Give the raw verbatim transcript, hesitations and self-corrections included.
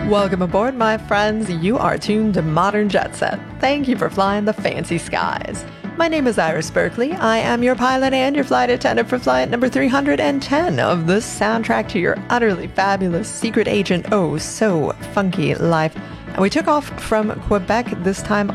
Welcome aboard, my friends. You are tuned to Modern Jet Set. Thank you for flying the fancy skies. My name is Iris Berkeley. I am your pilot and your flight attendant for flight number three hundred ten of the soundtrack to your utterly fabulous secret agent, oh so funky life. And we took off from Quebec this time